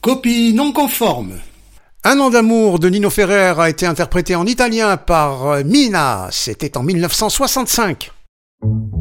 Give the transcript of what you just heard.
Copie non conforme. Un an d'amour de Nino Ferrer a été interprété en italien par Mina. C'était en 1965.